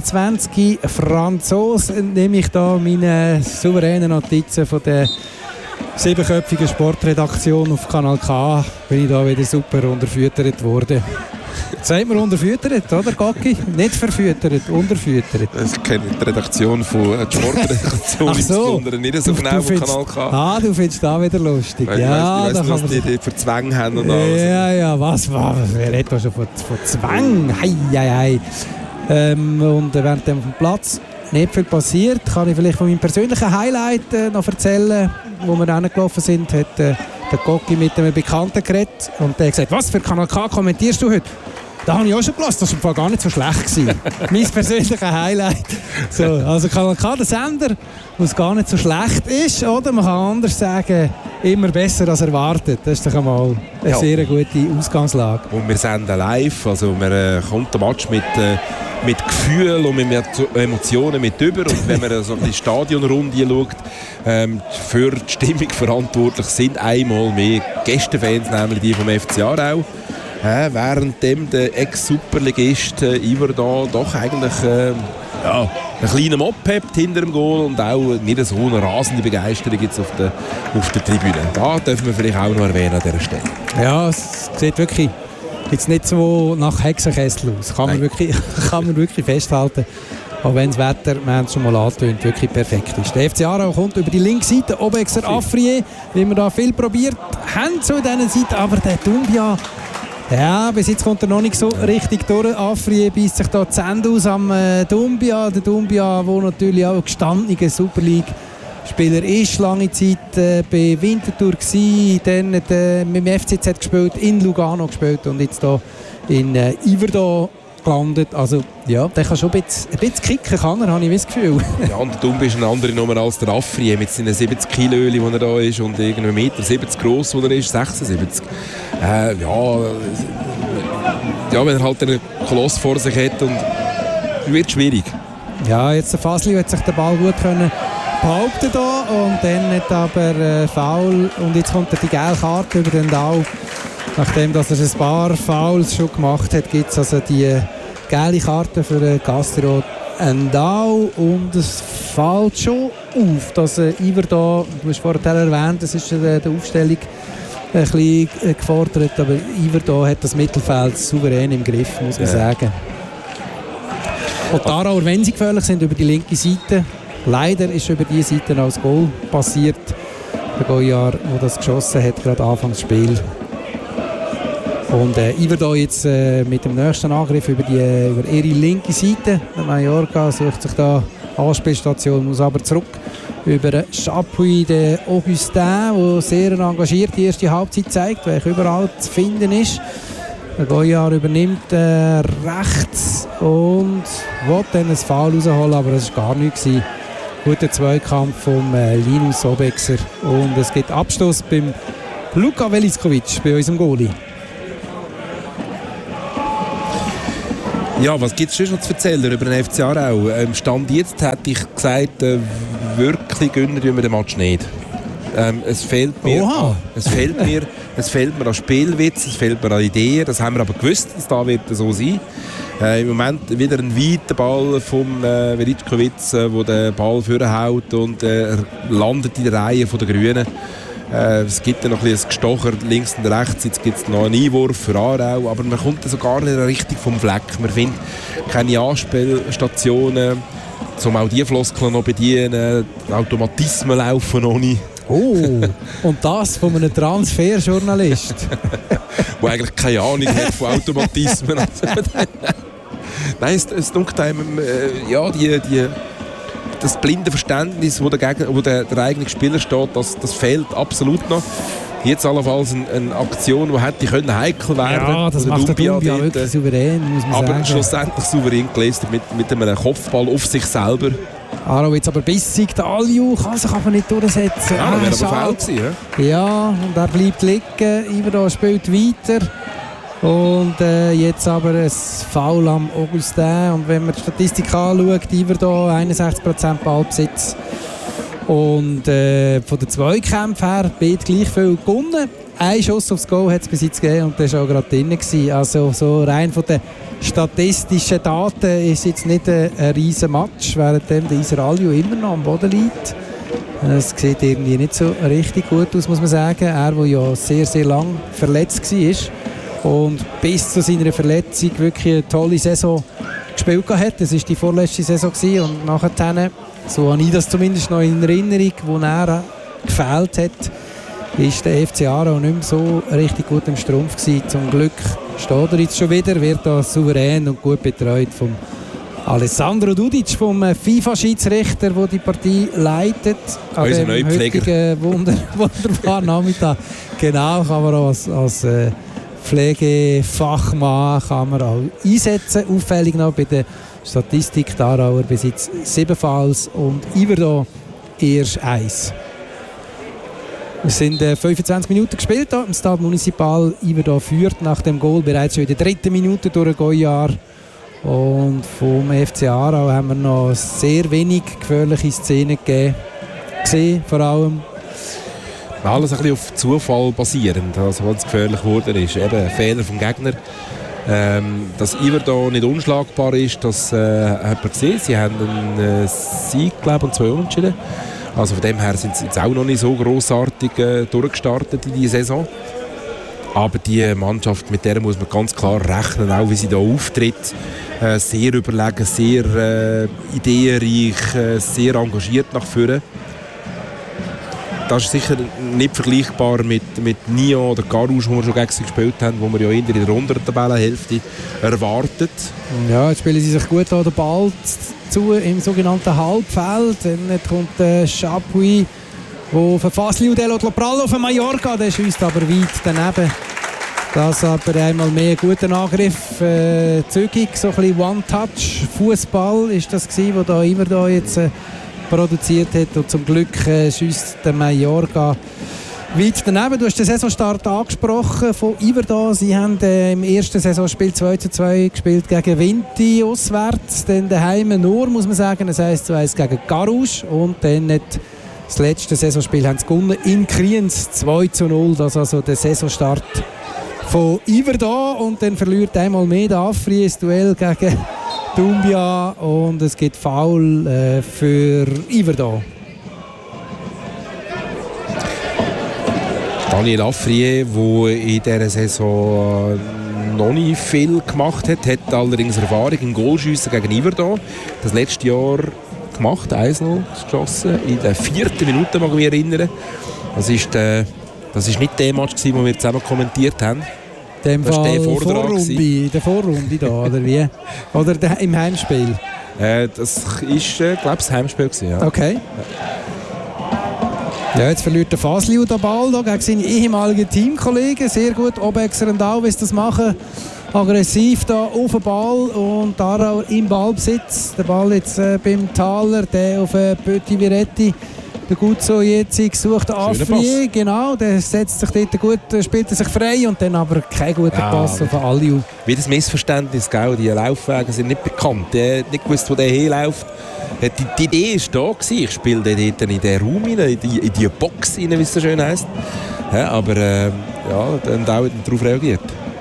29 Franzosen, nehme ich da meine souveränen Notizen von der 7-köpfigen Sportredaktion auf Kanal K. Bin ich da wieder super unterfüttert worden. Sagt man unterfüttert, oder Gocki? Nicht verfüttert, unterfüttert. Ich kenne die Redaktion von die Sportredaktion insbesondere nicht so genau von Kanal K. Du findest das wieder lustig. Ich weiss nicht, was die für Zwänge haben und alles. Ja, was? Wer redet da schon von Zwängen? Hei. Und während dem Platz nicht viel passiert, kann ich vielleicht von meinem persönlichen Highlight noch erzählen, wo wir hingelaufen sind, hat der Gocki mit einem Bekannten geredet und der hat gesagt, was für Kanal K kommentierst du heute? Da habe ich auch schon gelassen, das war gar nicht so schlecht gewesen. Mein persönlicher Highlight. So, also Kanal K, der Sender, wo es gar nicht so schlecht ist, oder? Man kann anders sagen, immer besser als erwartet. Das ist doch einmal eine sehr gute Ausgangslage. Und wir senden live, also man kommt den Match mit Gefühl und mit Emotionen mit über. Und wenn man so die Stadionrunde schaut, für die Stimmung verantwortlich sind einmal mehr Gästefans, nämlich die vom FC Aarau. Währenddem der Ex-Superligist Iverdon doch eigentlich einen kleinen Mob hat hinter dem Goal und auch nicht so eine rasende Begeisterung jetzt auf der Tribüne. Da dürfen wir vielleicht auch noch erwähnen an dieser Stelle. Ja, es sieht wirklich jetzt nicht so nach Hexenkessel aus. Kann man wirklich festhalten. Auch wenn das Wetter, wir haben es schon mal angetönt, wirklich perfekt ist. Der FC Aarau kommt über die linke Seite, Obexer Afrier, wie wir da viel probiert haben zu dieser Seite, aber der Doumbia, ja, bis jetzt kommt er noch nicht so richtig durch. Afrier beißt sich da die Zähne aus am Doumbia. Der Doumbia, der natürlich auch gestandener Super League-Spieler ist, lange Zeit bei Winterthur gewesen, dann mit dem FCZ gespielt, in Lugano gespielt und jetzt hier in Iverdon gelandet. Also ja, der kann schon ein bisschen kicken, habe ich das Gefühl. Ja, und der Doumbia ist eine andere Nummer als der Afrier mit seinen 70 Kilo, wo er da ist und irgendwie 1,70 Meter gross, wo er ist, 76. Ja, wenn er halt einen Koloss vor sich hat, und wird schwierig. Ja, jetzt der Fasli hat sich den Ball gut können behaupten da und dann hat aber Foul und jetzt kommt die gelbe Karte über den Dau. Nachdem dass er ein paar Fouls schon gemacht hat, gibt es also die gelbe Karte für Castro Endau und es fällt schon auf, dass Iverdon, du hast vorhin erwähnt, das ist der Aufstellung ein bisschen gefordert, aber Iverdon hat das Mittelfeld souverän im Griff, muss man sagen. Und die Aarauer, wenn sie gefährlich sind, über die linke Seite. Leider ist über diese Seite noch das Goal passiert. Der Goyard, der das geschossen hat, gerade Anfang des Spiels. Und Iverdon jetzt mit dem nächsten Angriff über ihre linke Seite. Der Mallorca sucht sich da Anspielstation, muss aber zurück über Chapuis de Augustin, der sehr engagiert die erste Halbzeit zeigt, welche überall zu finden ist. Der Goyard übernimmt rechts und will dann ein Foul rausholen, aber das war gar nichts. Guter Zweikampf vom Linus Obexer und es gibt Abstoß beim Luka Veliskovic, bei unserem Goalie. Ja, was gibt es schon zu erzählen über den FC Aarau? Stand jetzt hätte ich gesagt, wirklich gönnen wir den Match nicht. Es fehlt mir an Spielwitz, es fehlt mir an Ideen. Das haben wir aber gewusst, dass da wird so sein. Im Moment wieder ein weiter Ball vom Veličković, wo der Ball vorhaut und landet in der Reihe der Grünen. Es gibt dann noch ein bisschen ein Gestocher links und rechts, jetzt gibt es noch einen Einwurf für Aarau, aber man kommt so gar nicht richtig vom Fleck. Man findet keine Anspielstationen, um auch die Floskeln noch bedienen, die Automatismen laufen noch nicht. Oh, und das von einem Transferjournalist. Der eigentlich keine Ahnung hat von Automatismen. Nein, es dunkelt einem, das blinde Verständnis, wo der eigene Spieler steht, das fehlt absolut noch. Jetzt allenfalls eine Aktion, die hätte heikel werden können. Ja, das macht der Doumbia wirklich souverän, muss man sagen. Aber schlussendlich souverän gelesen mit einem Kopfball auf sich selber. Aarau jetzt aber bissig, der Alju kann sich aber nicht durchsetzen. Ja, das wäre aber faul gewesen. Ja, und er bleibt liegen, Iverdon spielt weiter. Und jetzt aber ein Foul am Augustin. Und wenn man die Statistik anschaut, Iverdon 61% Ballbesitz Und von den Zweikämpfen her beide gleich viel gewonnen. Ein Schuss aufs Goal hat es bis jetzt gegeben und der war auch gerade drin gewesen. Also so rein von den statistischen Daten ist jetzt nicht ein riesen Match, während der Iser Alju immer noch am Boden liegt. Es sieht irgendwie nicht so richtig gut aus, muss man sagen. Er, der ja sehr, sehr lang verletzt war und bis zu seiner Verletzung wirklich eine tolle Saison gespielt hat. Das war die vorletzte Saison gewesen. Und nachher, so habe ich das zumindest noch in Erinnerung, wo er gefehlt hat, ist der FC Aarau nicht mehr so richtig gut im Strumpf gewesen. Zum Glück steht er jetzt schon wieder, wird da souverän und gut betreut vom Alessandro Dudic, vom FIFA-Schiedsrichter, der die Partie leitet. An unser dem heutigen wunderbaren Nachmittag. Genau, kann man auch als Pflegefachmann kann man auch einsetzen. Auffällig noch bei der Statistik, der Aarauer bis jetzt 7 Fouls und Iverdon erst 1. Es sind 25 Minuten gespielt hier im Stade Municipal. Iverdon führt nach dem Goal bereits schon in der 3. Minute durch Goyard. Und vom FC Aarau haben wir noch sehr wenig gefährliche Szenen gesehen, vor allem. Alles ein bisschen auf Zufall basierend, also was gefährlich geworden ist. Eben ein Fehler vom Gegner. Dass Iverdon nicht unschlagbar ist, das hat man gesehen. Sie haben einen Sieg, glaube ich, und 2 Unentschieden. Also von dem her sind sie jetzt auch noch nicht so grossartig durchgestartet in diese Saison. Aber die Mannschaft, mit der muss man ganz klar rechnen, auch wie sie da auftritt. Sehr überlegen, sehr ideenreich, sehr engagiert nach vorne. Das ist sicher nicht vergleichbar mit Nyon oder Carouge, wo wir schon gegen sie gespielt haben, wo wir ja in der unteren Tabellenhälfte erwartet. Ja, jetzt spielen sie sich gut an den Ball zu im sogenannten Halbfeld. Dann kommt Chapuis, der verfasst Liu Delo Prallo von Mallorca, der schießt aber weit daneben. Das aber einmal mehr guter Angriff, zügig, so ein bisschen One-Touch-Fußball ist das gewesen, wo da immer da jetzt produziert hat und zum Glück schießt der Mallorca weit daneben. Du hast den Saisonstart angesprochen von Iverdon. Sie haben im ersten Saisonspiel 2:2 gespielt gegen Vinti auswärts, dann daheim nur, muss man sagen, das heisst 2:1 gegen Carouge und dann das letzte Saisonspiel haben sie gewonnen in Kriens 2:0. Das ist also der Saisonstart von Iverdon und dann verliert einmal mehr der Afri das Duell gegen Doumbia und es gibt Foul für Iverdon. Daniel Afrier, der in dieser Saison noch nicht viel gemacht hat, hat allerdings Erfahrung im Goalschiessen gegen Iverdon. Das letzte Jahr gemacht, 1-0 geschossen, in der 4. Minute, mag ich mich erinnern. Das ist nicht der Match, den wir zusammen kommentiert haben. Dem das Fall war der Vorrunde da, oder wie? Oder im Heimspiel? Das war, glaube ich, das Heimspiel. Ja. Okay. Ja, jetzt verliert der Fasliu den Ball da gegen seine ehemaligen Teamkollegen. Sehr gut, Obexer und Alves das machen. Aggressiv da auf den Ball und Aarau im Ballbesitz. Der Ball jetzt beim Thaler, der auf Petit Viretti. Der Guzzo jetzt sucht Afrier, genau, der setzt sich dort gut, spielt er sich frei und dann aber kein guter Pass auf Aliu. Wie das Missverständnis, gell? Die Laufwege sind nicht bekannt, der hat nicht gewusst, wo der hinläuft. Die Idee war da, ich spiele dort in den Raum rein, in die Box rein, wie es so schön heisst. Ja, aber dann darauf reagiert.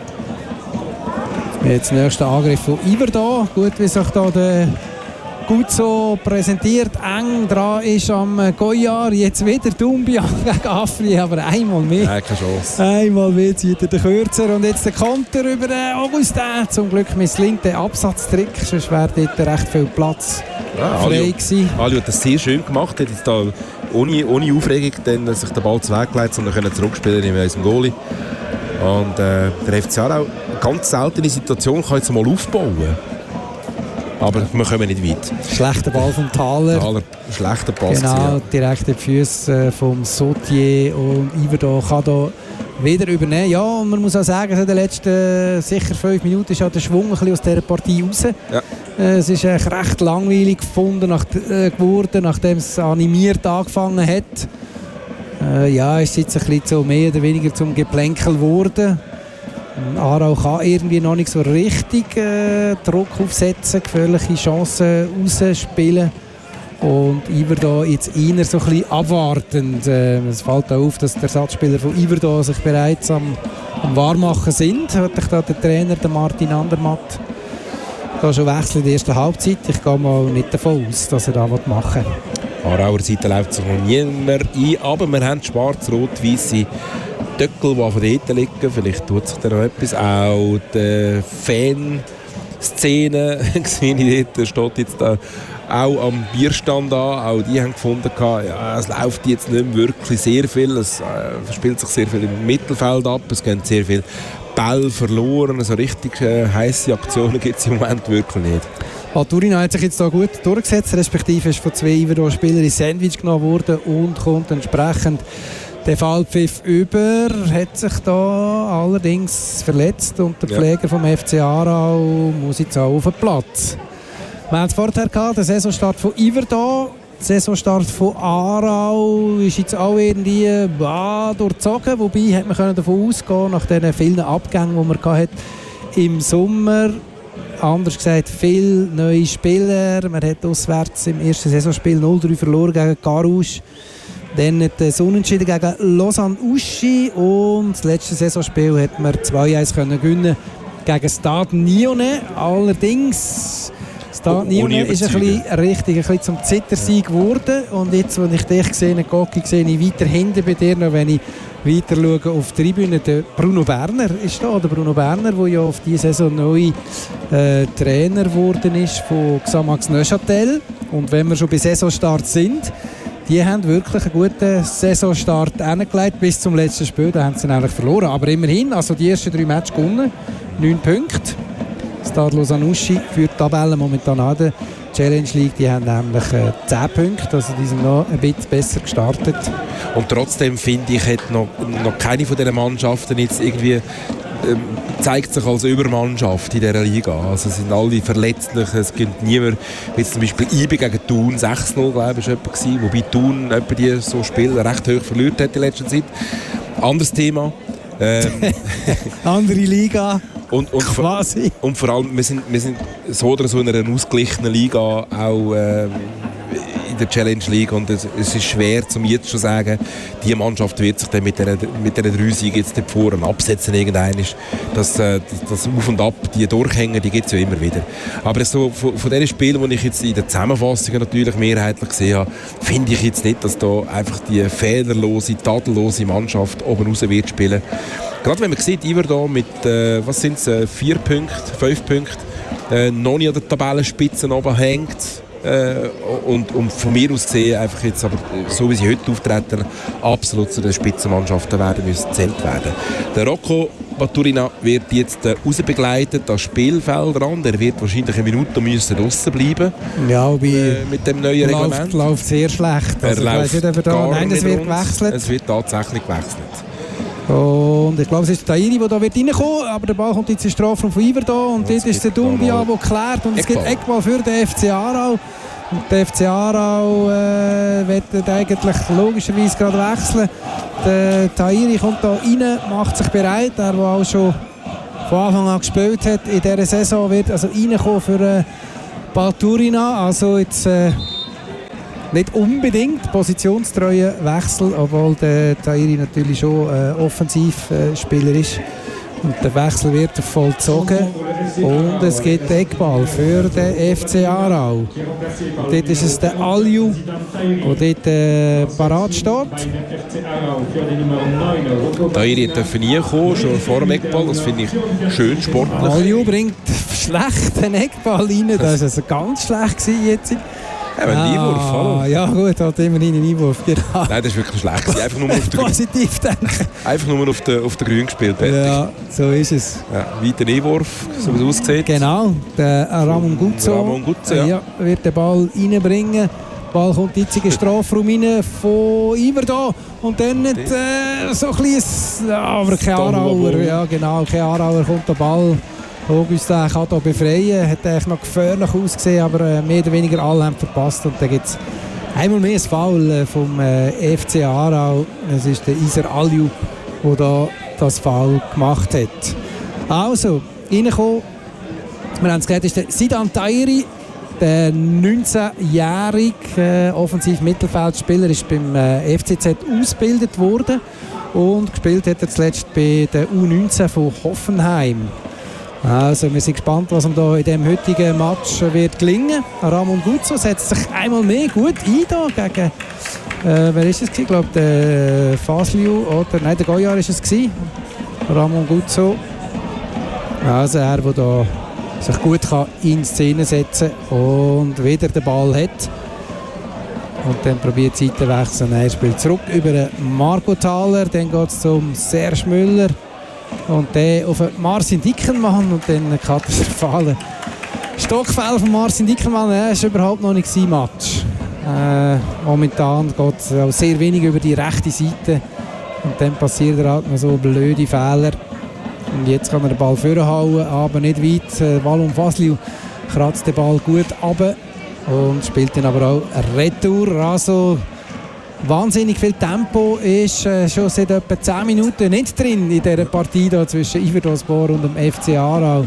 Jetzt der nächste Angriff von Iverdon, gut wie sich da der Guzzo präsentiert, eng dran ist am Goyard, jetzt wieder Doumbia gegen Afri, aber einmal mehr. Keine Chance. Einmal mehr zieht er den Kürzer und jetzt der Konter über Augustin. Zum Glück misslingt der Absatztrick, sonst wäre dort recht viel Platz frei gewesen. Ali hat das sehr schön gemacht, hat jetzt da ohne Aufregung dann sich den Ball zuweggelegt, sondern können zurückspielen in unserem Goalie. Und der FC Aarau, eine ganz seltene Situation, kann jetzt mal aufbauen. Aber wir kommen nicht weit. Schlechter Ball vom Thaler. Schlechter Pass. Genau, direkt in die Füße vom Sautier und Iverdon kann da wieder übernehmen. Ja, und man muss auch sagen, in den letzten sicher 5 Minuten ist ja der Schwung ein bisschen aus dieser Partie raus. Ja. Es ist recht langweilig geworden, nachdem es animiert angefangen hat. Ist jetzt ein bisschen so mehr oder weniger zum Geplänkel geworden. Aarau kann irgendwie noch nicht so richtig Druck aufsetzen, gefährliche Chancen rausspielen. Und Iverdon jetzt eher so ein bisschen abwartend. Es fällt auch auf, dass die Ersatzspieler von Iverdon sich bereits am Warmmachen sind. Hat sich da der Trainer, der Martin Andermatt, da schon wechseln in der ersten Halbzeit. Ich gehe mal nicht davon aus, dass er da machen will. An Auer Seite läuft sich noch niemand ein, aber wir haben schwarz-rot-weisse Döckel, die von dort liegen. Vielleicht tut sich da noch etwas. Auch die Fanszene, da steht jetzt da auch am Bierstand an. Auch die haben gefunden, ja, es läuft jetzt nicht mehr wirklich sehr viel. Es spielt sich sehr viel im Mittelfeld ab. Es gehen sehr viele Bälle verloren. So richtig heisse Aktionen gibt es im Moment wirklich nicht. Turina hat sich jetzt da gut durchgesetzt, respektive ist von 2 Iverdon-Spielern ins Sandwich genommen worden und kommt entsprechend der Fallpfiff über. Hat sich da allerdings verletzt und der Pfleger vom FC Aarau muss jetzt auch auf den Platz. Wir haben es vorher gehabt, der Saisonstart von Iverdon. Der Saisonstart von Aarau ist jetzt auch irgendwie durchzogen. Wobei hat man davon ausgehen, nach den vielen Abgängen, die man hatte im Sommer, anders gesagt, viele neue Spieler. Man hat auswärts im ersten Saisonspiel 0-3 verloren gegen Carouge. Dann das Unentschieden gegen Lausanne Uschi. Und das letzte Saisonspiel hat man 2-1 gewinnen gegen Stade Nyonnais. Allerdings Stade Nyonnais ist ein bisschen zum Zittersieg geworden. Und jetzt, als ich dich gesehen habe, sehe ich weiter hinten bei dir, noch wenn ich weiter schaue auf die Tribüne. Der Bruno Berner ist da. Der Bruno Berner, der ja auf diese Saison neu Trainer geworden ist von Xamax Neuchâtel. Und wenn wir schon bei Saisonstart sind, die haben wirklich einen guten Saisonstart hingelegt bis zum letzten Spiel. Da haben sie eigentlich verloren. Aber immerhin, also die ersten 3 Matches gewonnen, 9 Punkte. Stade Lausanne Uschi führt die Tabelle momentan an der Challenge League. Die haben nämlich 10 Punkte, also die sind noch ein bisschen besser gestartet. Und trotzdem finde ich, hat noch keine von diesen Mannschaften jetzt irgendwie zeigt sich als Übermannschaft in dieser Liga. Also es sind alle verletzlich, es gibt niemand, wie zum Beispiel IB gegen Thun 6-0, glaube ich, war jemand, wobei Thun die so Spiele recht hoch verliert hat in letzter Zeit. Anderes Thema. Andere Liga. Und quasi. Und vor allem, wir sind so oder so in einer ausgeglichenen Liga, auch in der Challenge League, und es ist schwer, zum jetzt schon sagen, die Mannschaft wird sich dann mit diesen 3 Siegen jetzt vorne absetzen irgendwann. Das Auf und Ab, die Durchhänge, die gibt es ja immer wieder. Aber so von den Spielen, die ich jetzt in den Zusammenfassungen natürlich mehrheitlich gesehen habe, finde ich jetzt nicht, dass da einfach die fehlerlose, tadellose Mannschaft oben raus wird spielen. Gerade wenn man sieht, Iverdon mit, 4 Punkten, 5 Punkten, noch nicht an der Tabellenspitze oben hängt. Und von mir aus gesehen, einfach jetzt, aber so wie sie heute auftreten, absolut zu den Spitzenmannschaften werden müssen gezählt werden. Der Rocco Baturina wird jetzt rausbegleitet ans Spielfeldrand. Er wird wahrscheinlich eine Minute draussen bleiben. Ja, mit dem neuen Reglement. Läuft sehr schlecht. Also, es wird gewechselt. Es wird tatsächlich gewechselt. Und ich glaube, es ist der Tairi, der da reinkommen wird, aber der Ball kommt jetzt in den Strafraum von Iverdon und dort ist der Dumbia, der klärt, und es gibt Eckball für den FC Aarau. Und der FC Aarau wird eigentlich logischerweise gerade wechseln. Der Tairi kommt da rein, macht sich bereit, der auch schon von Anfang an gespielt hat in dieser Saison, wird also reinkommen für Baturina. Also jetzt nicht unbedingt positionstreuer Wechsel, obwohl der Tairi natürlich schon Offensivspieler ist. Und der Wechsel wird vollzogen und es gibt Eckball für den FC Aarau. Und dort ist es der Aliu, der dort parat steht. Tairi darf nie kommen, schon vor dem Eckball, das finde ich schön sportlich. Aliu bringt schlecht den Eckball rein, das war also ganz schlecht jetzt. Ein Einwurf, hallo. Ja gut, hat immerhin einen Einwurf, genau. Nein, das ist wirklich schlecht. Einfach nur auf positiv denken. Einfach nur auf der Grün gespielt. Ja, so ist es. Ja, weiter Einwurf, so wie es aussieht. Genau, der Ramon Guzzo, ja, wird den Ball reinbringen. Der Ball kommt jetzt in den Strafraum rein von Iverdon. Und dann so ein bisschen, aber kein Aarauer. Ja, genau, kein Aarauer kommt der Ball. Augustin kann hier befreien, hat eigentlich noch gefährlich ausgesehen, aber mehr oder weniger alle haben verpasst. Und dann gibt es einmal mehr ein Foul vom FC Aarau. Es ist der Iser Aliu, der da das Foul gemacht hat. Also, reingekommen, wir haben es gehört, ist der Sidan Tairi, Der 19-jährige Offensiv-Mittelfeldspieler ist beim FCZ ausgebildet worden und gespielt hat er zuletzt bei der U19 von Hoffenheim. Also wir sind gespannt, was ihm da in dem heutigen Match wird gelingen. Ramon Guzzo setzt sich einmal mehr gut ein da gegen wer ist es? Ich glaube der Fasliu oder nein, der Goyar ist es gewesen. Ramon Guzzo. Also er, der da sich gut kann in Szene setzen und wieder den Ball hat. Und dann probiert die Seite wechseln. Er spielt zurück über Marco Thaler. Dann geht es zum Serge Müller. Und der auf Marcin Dickelmann. Und dann ein katastrophaler Stockfell von Marcin Dickelmann. Er ist überhaupt noch nicht sein Match. Momentan geht es auch sehr wenig über die rechte Seite. Und dann passiert er halt noch so blöde Fehler. Und jetzt kann er den Ball vorhauen, aber nicht weit. Valon Fasliu kratzt den Ball gut runter und spielt dann aber auch eine Retour. Also wahnsinnig viel Tempo ist schon seit etwa 10 Minuten nicht drin in dieser Partie da zwischen Iverdosspor und dem FC Aarau.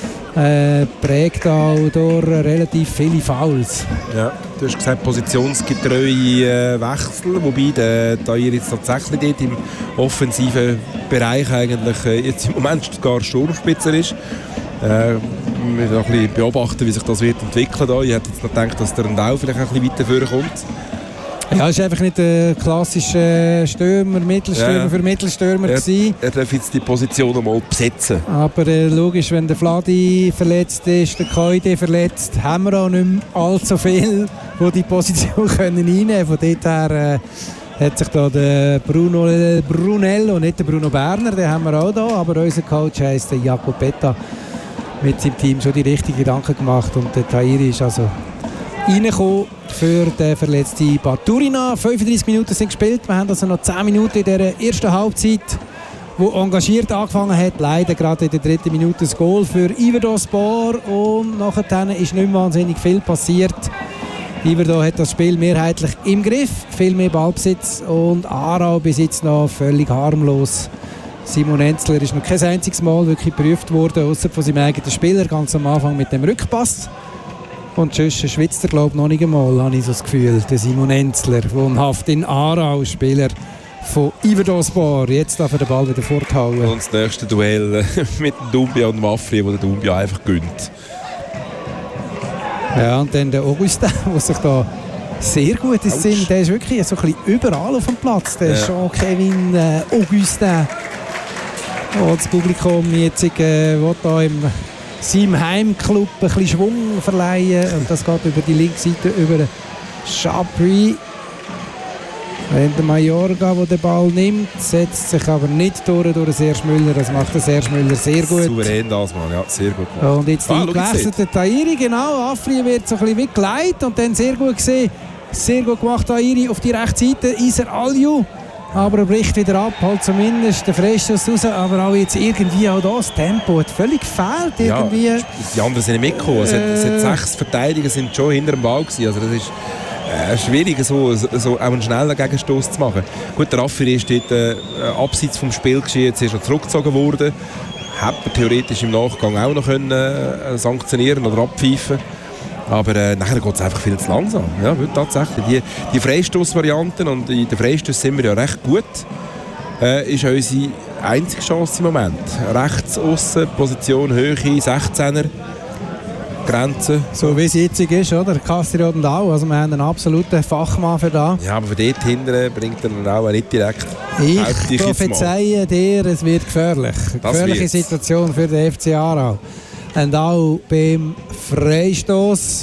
Prägt auch durch relativ viele Fouls. Ja, du hast gesagt, positionsgetreue Wechsel, wobei der Tahir jetzt tatsächlich dort im offensiven Bereich eigentlich jetzt im Moment gar Sturmspitzer ist. Wir müssen ein bisschen beobachten, wie sich das wird entwickeln. Ich hätte jetzt noch gedacht, dass der Ndau vielleicht ein bisschen weiter vorkommt. Ja, es war einfach nicht der klassische Stürmer, Mittelstürmer für Mittelstürmer. Er darf jetzt die Position einmal besetzen. Aber logisch, wenn der Fladi verletzt ist, der Koide verletzt, haben wir auch nicht mehr allzu viel, die die Position reinnehmen können. Von dort her hat sich da der Bruno Brunello, nicht der Bruno Berner, den haben wir auch da, aber unser Coach heisst der Jakob Betta, mit seinem Team schon die richtigen Gedanken gemacht und der Tahiri ist also reingekommen für den verletzten Baturina. 35 Minuten sind gespielt. Wir haben also noch 10 Minuten in der ersten Halbzeit, wo engagiert angefangen hat. Leider gerade in der 3. Minute das Goal für Iverdosspor und nachher ist nicht wahnsinnig viel passiert. Iverdo hat das Spiel mehrheitlich im Griff, viel mehr Ballbesitz und Aarau bis jetzt noch völlig harmlos. Simon Enzler ist noch kein einziges Mal wirklich geprüft worden, außer von seinem eigenen Spieler, ganz am Anfang mit dem Rückpass. Und sonst schwitzt er, glaube ich, noch nicht einmal, habe ich so das Gefühl. Der Simon Enzler, wohnhaft in Aarau, Spieler von Iverdosspor. Jetzt darf er den Ball wieder forthauen. Und das nächste Duell mit Dumbia und Mafri, wo der Dumbia einfach gönnt. Ja, und dann der Augustin, der sich da sehr gut in Szene, der ist wirklich so ein bisschen überall auf dem Platz. Der Jean-Kevin Augustin. Und das Publikum jetzt will da im seinem Heimclub ein bisschen Schwung verleihen und das geht über die linke Seite über Chapuis. Wenn der Mayorga, der den Ball nimmt, setzt sich aber nicht durch Serge Müller. Das macht der Serge Müller sehr gut. Souverän das, Mann. Ja, sehr gut gemacht. Und jetzt eingewechselte Tahiri, genau. Afri wird so ein bisschen weggeleitet und dann sehr gut gesehen. Sehr gut gemacht Tahiri auf die rechte Seite. Iser Aliou. Aber er bricht wieder ab, halt zumindest der Freistoß raus, aber auch jetzt irgendwie auch das Tempo hat völlig gefehlt irgendwie. Ja, die anderen sind nicht mitgekommen. Es hat 6 Verteidiger sind schon hinter dem Ball gewesen. Also das ist schwierig, so auch einen schnellen Gegenstoß zu machen. Gut, der Raffi ist dort abseits vom Spiel geschehen, jetzt ist er zurückgezogen worden. Hätte man theoretisch im Nachgang auch noch können, sanktionieren oder abpfeifen. Aber nachher geht es einfach viel zu langsam. Ja, tatsächlich. Die Freistoßvarianten, und in den Freistößen sind wir ja recht gut, ist unsere einzige Chance im Moment. Rechts aussen, Position Höhe, 16er, Grenze. So wie es jetzt ist, oder? Castro und auch. Also wir haben einen absoluten Fachmann für das. Ja, aber für dort hinten bringt er dann auch nicht direkt. Ich prophezeie dir, es wird gefährlich. Gefährliche Situation für den FC Aarau. Und auch beim Freistoß.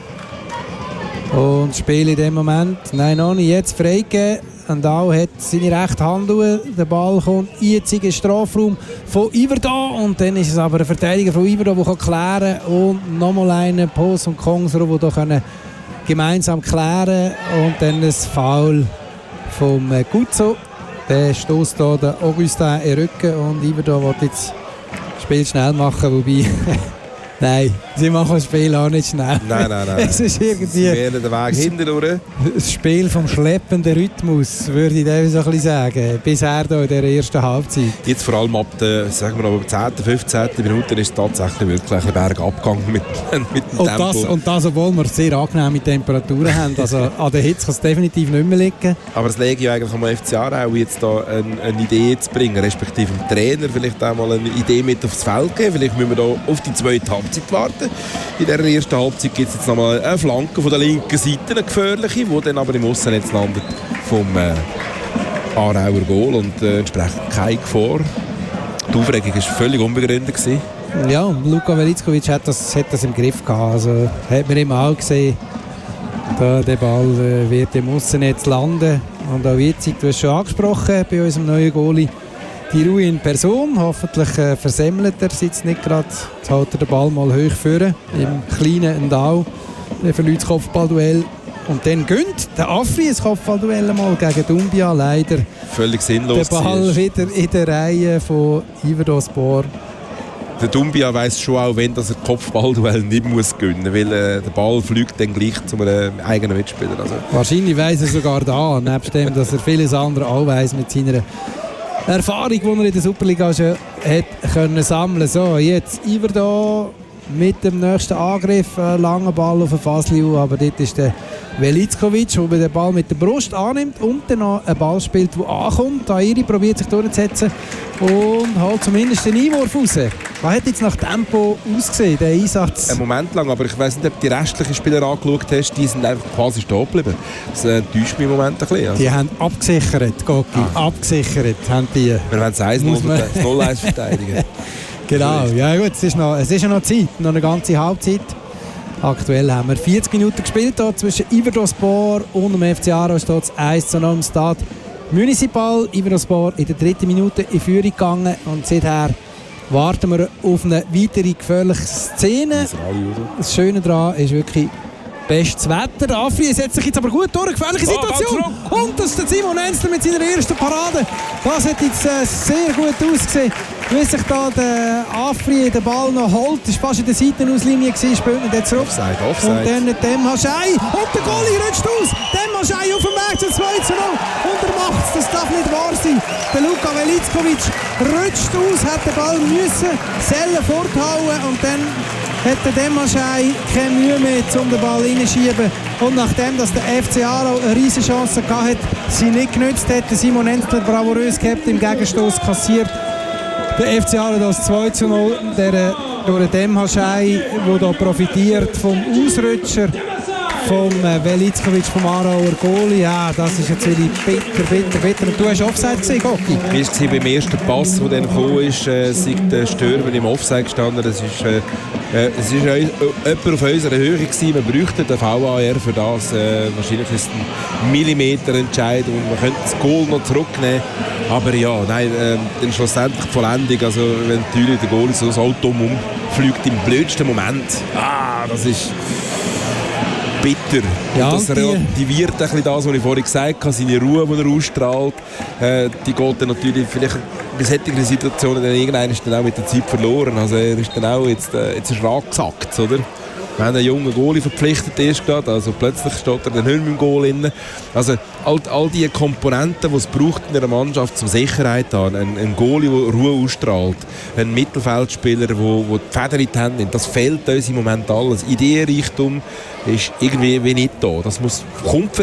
Und Spiel in dem Moment. Nein, noch nicht. Jetzt freigegeben. Und auch hat seine rechte Hand. Der Ball kommt jetzt in den Strafraum von Iverdon. Und dann ist es aber ein Verteidiger von Iverdon, der klären kann. Und nochmal einen Post und Kongsro, die gemeinsam klären können. Und dann ein Foul vom Guzzo. Der stößt hier den Augustin in den Rücken. Und Iverdon will jetzt Spiel schnell machen, wobei nein, sie machen das Spiel auch nicht schnell. Nein. Es ist irgendwie sie wählen den Weg hinten durch. Das Spiel vom schleppenden Rhythmus, würde ich dem so ein bisschen sagen, bisher hier in der ersten Halbzeit. Jetzt vor allem ab der, sagen wir noch, 10., 15. Minute ist es tatsächlich wirklich ein bergab gegangen mit Und das, obwohl wir sehr angenehme Temperaturen haben. Also an der Hitze kann es definitiv nicht mehr liegen. Aber es liegt ja eigentlich am FC Aarau, jetzt da eine Idee zu bringen, respektive dem Trainer vielleicht auch mal eine Idee mit aufs Feld geben. Vielleicht müssen wir da auf die zweite Halbzeit warten. In der ersten Halbzeit gibt es jetzt nochmal eine Flanke von der linken Seite, eine gefährliche, die dann aber im Aussennetz landet vom Aarauer Goal und entsprechend keine Gefahr. Die Aufregung war völlig unbegründet gewesen. Ja, Luka Velickovic hat das im Griff gehabt. Also hat man immer auch gesehen, der Ball wird im Aussennetz landen. Und auch jetzt, du hast es schon angesprochen, bei unserem neuen Goalie, die Ruhe in Person. Hoffentlich versemmelt er sitzt nicht gerade. Jetzt hält er den Ball mal hoch führen, im kleinen Endau. Er verliert das Kopfballduell. Und dann gönnt der Afri ein Kopfballduell mal gegen Dumbia. Leider völlig sinnlos. Der Ball wieder in der Reihe von Iverdospor. Der Dumbia weiss schon auch, wenn er Kopfballduell nicht muss gewinnen muss, weil der Ball fliegt dann gleich zu einem eigenen Mitspieler. Also. Wahrscheinlich weiss er sogar da, nebst dem, dass er vieles andere auch weiss mit seiner Erfahrung, die er in der Superliga schon hat können sammeln. So, jetzt Iverdo mit dem nächsten Angriff, langen Ball auf den Fasliu, aber dort ist der Velickovic, der den Ball mit der Brust annimmt und dann noch einen Ball spielt, der ankommt. Airi probiert sich durchzusetzen und holt zumindest den Einwurf raus. Was hat jetzt nach Tempo ausgesehen, der Einsatz? Einen Moment lang, aber ich weiss nicht, ob du die restlichen Spieler angeschaut hast, die sind einfach quasi stehen geblieben. Das enttäuscht mich im Moment ein bisschen. Also. Die haben abgesichert, Goki, abgesichert haben die. Wir wollen das 0-1 verteidigen. Genau, ja gut, es ist ja noch Zeit, noch eine ganze Halbzeit. Aktuell haben wir 40 Minuten gespielt hier zwischen Iverdospor und dem FC Aarau steht es 1:0 im Stade Municipal. Iverdospor in der 3. Minute in Führung gegangen und seither warten wir auf eine weitere gefährliche Szene. Das Schöne daran ist wirklich bestes Wetter. Afri setzt sich jetzt aber gut durch, gefährliche Situation. Und das ist der Simon Enzler mit seiner ersten Parade. Das hat jetzt sehr gut ausgesehen. Wie sich da der Afri den Ball noch holt, ist fast in der Seitenauslinie gewesen, spielt ihn zurück. Offside. Und dann Demhaschei. Und der Goalie rutscht aus. Demhaschei auf dem Weg zum 2:0. Und er macht es. Das darf nicht wahr sein. Der Luka Velickovic rutscht aus, hat den Ball müssen selber forthauen und dann hat der Demhaschei keine Mühe mehr, um den Ball reinschieben. Und nachdem dass der FC Aarau eine riesige Chance hatte, sie nicht genützt hat, Simon Enzler bravourös gehabt, im Gegenstoß kassiert. Der FC Aarau das 2:0, durch den Demhaschei, der da profitiert vom Ausrutscher vom Velickovic, vom Aarauer Goalie. Ja, das ist jetzt wirklich bitter. Und du hast Offside gesehen, Goki? Wie war beim ersten Pass, der dann gekommen ist, sei der Stürmer im Offside gestanden. Es ist jemand auf unserer Höhe gewesen. Wir bräuchten den VAR für das. Wahrscheinlich ist es ein Millimeterentscheidung. Man könnte das Goal noch zurücknehmen. Aber ja, nein, dann schlussendlich die Vollendung. Also wenn natürlich der Goalie so das Auto umfliegt im blödsten Moment. Das ist bitter. Ja, und das relativiert ein bisschen das, was ich vorhin gesagt habe, seine Ruhe, die er ausstrahlt. Die geht dann natürlich vielleicht in solchen Situationen dann irgendwann ist dann auch mit der Zeit verloren. Also er ist dann auch jetzt ist er angesackt, oder? Wenn ein junger Goalie verpflichtet ist, also plötzlich steht er dann nicht mehr im Goal drin. Also all die Komponenten, die es braucht in einer Mannschaft, zum Sicherheit haben, ein Goalie, der Ruhe ausstrahlt, ein Mittelfeldspieler, der die Feder in die Hände nimmt, das fehlt uns im Moment alles. Ideenreichtum ist irgendwie wie nicht da. Das kommt